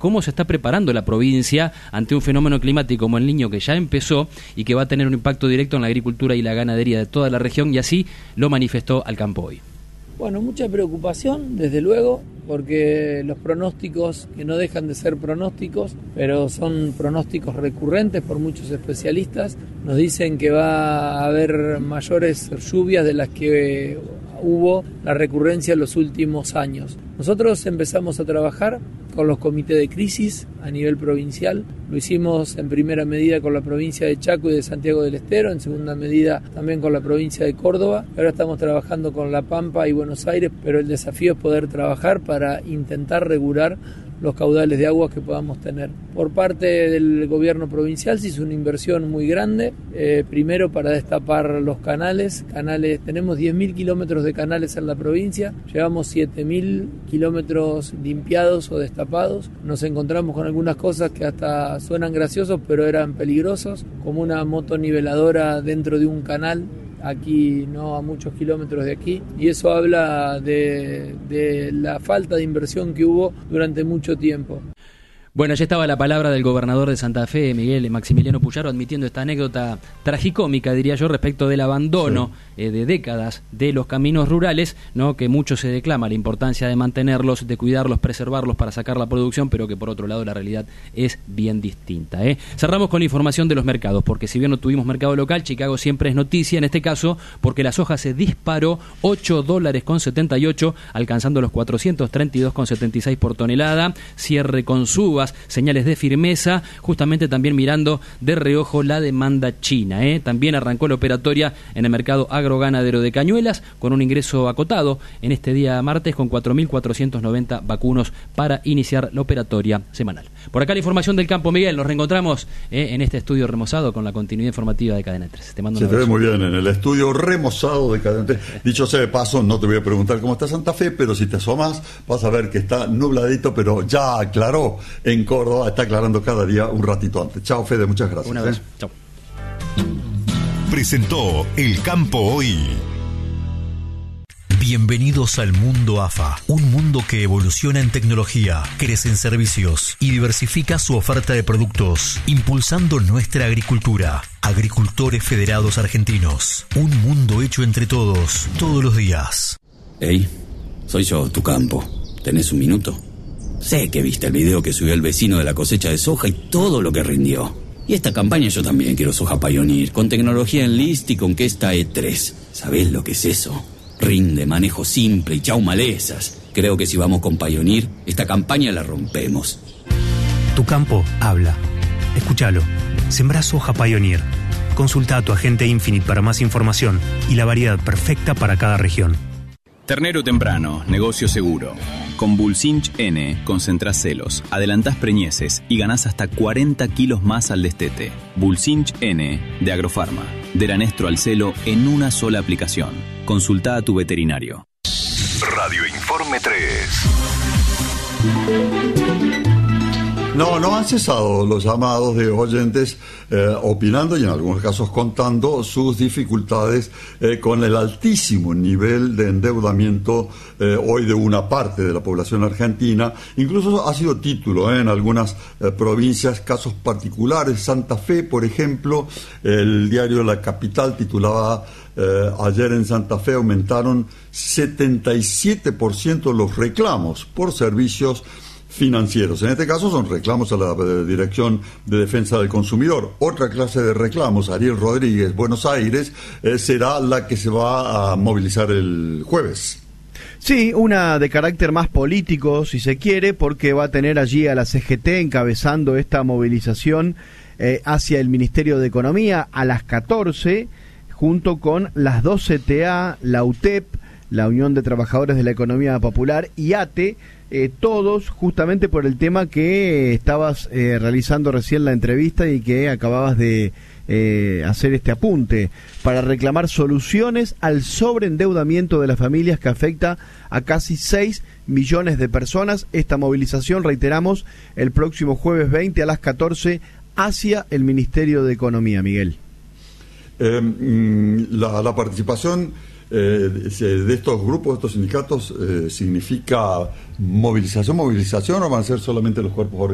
cómo se está preparando la provincia ante un fenómeno climático como el Niño, que ya empezó y que va a tener un impacto directo en la agricultura y la ganadería de toda la región, y así lo manifestó al Campo Hoy. Bueno, mucha preocupación, desde luego, porque los pronósticos, que no dejan de ser pronósticos, pero son pronósticos recurrentes por muchos especialistas, nos dicen que va a haber mayores lluvias de las que hubo la recurrencia en los últimos años. Nosotros empezamos a trabajar con los comités de crisis a nivel provincial. Lo hicimos en primera medida con la provincia de Chaco y de Santiago del Estero, en segunda medida también con la provincia de Córdoba. Ahora estamos trabajando con La Pampa y Buenos Aires, pero el desafío es poder trabajar para intentar regular los caudales de agua que podamos tener. Por parte del gobierno provincial se hizo una inversión muy grande, primero para destapar los canales. Tenemos 10.000 kilómetros de canales en la provincia, llevamos 7.000 kilómetros limpiados o destapados. Nos encontramos con algunas cosas que hasta suenan graciosos, pero eran peligrosos, como una motoniveladora dentro de un canal, aquí no a muchos kilómetros de aquí, y eso habla de la falta de inversión que hubo durante mucho tiempo. Bueno, ya estaba la palabra del gobernador de Santa Fe, Miguel Maximiliano Puyaro, admitiendo esta anécdota tragicómica, diría yo, respecto del abandono de décadas de los caminos rurales, ¿no? Que mucho se declama la importancia de mantenerlos, de cuidarlos, preservarlos para sacar la producción, pero que por otro lado la realidad es bien distinta. Cerramos con la información de los mercados, porque si bien no tuvimos mercado local, Chicago siempre es noticia, en este caso, porque la soja se disparó $8.78, alcanzando los 432,76 por tonelada, cierre con subas, señales de firmeza, justamente también mirando de reojo la demanda china. También arrancó la operatoria en el mercado agroganadero de Cañuelas, con un ingreso acotado en este día martes con 4.490 vacunos para iniciar la operatoria semanal. Por acá la información del campo, Miguel. Nos reencontramos en este estudio remozado con la continuidad informativa de Cadena 3. Te mando un abrazo. Se te ve muy bien en el estudio remozado de Cadena 3. Dicho sea de paso, no te voy a preguntar cómo está Santa Fe, pero si te asomas vas a ver que está nubladito, pero ya aclaró en Córdoba, está aclarando cada día un ratito antes. Chao, Fede, muchas gracias. Un abrazo. Chao. Presentó El Campo Hoy. Bienvenidos al mundo AFA, un mundo que evoluciona en tecnología, crece en servicios y diversifica su oferta de productos, impulsando nuestra agricultura. Agricultores Federados Argentinos, un mundo hecho entre todos, todos los días. Hey, soy yo, tu campo. ¿Tenés un minuto? Sé que viste el video que subió el vecino de la cosecha de soja y todo lo que rindió. Y esta campaña yo también quiero soja Pioneer, con tecnología Enlist y con Kesta E3. ¿Sabés lo que es eso? Rinde, manejo simple y chau malezas. Creo que si vamos con Pioneer, esta campaña la rompemos. Tu campo habla. Escúchalo. Sembrá soja Pioneer. Consulta a tu agente Infinite para más información y la variedad perfecta para cada región. Ternero temprano, negocio seguro. Con Bulsinch N concentrás celos, adelantás preñeces y ganás hasta 40 kilos más al destete. Bulsinch N de Agrofarma. De Lanestro al celo en una sola aplicación. Consulta a tu veterinario. Radio Informe 3. No han cesado los llamados de oyentes opinando y en algunos casos contando sus dificultades con el altísimo nivel de endeudamiento hoy de una parte de la población argentina. Incluso ha sido título en algunas provincias, casos particulares. Santa Fe, por ejemplo, el diario La Capital titulaba ayer en Santa Fe aumentaron 77% los reclamos por servicios financieros. En este caso son reclamos a la Dirección de Defensa del Consumidor. Otra clase de reclamos, Ariel Rodríguez, Buenos Aires, será la que se va a movilizar el jueves. Sí, una de carácter más político, si se quiere, porque va a tener allí a la CGT encabezando esta movilización hacia el Ministerio de Economía a las 14, junto con las dos CTA, la UTEP, la Unión de Trabajadores de la Economía Popular y ATE, todos justamente por el tema que estabas realizando recién la entrevista y que acababas de hacer este apunte, para reclamar soluciones al sobreendeudamiento de las familias que afecta a casi 6 millones de personas. Esta movilización, reiteramos, el próximo jueves 20 a las 14 hacia el Ministerio de Economía, Miguel. La participación de estos grupos, de estos sindicatos, significa movilización, o van a ser solamente los cuerpos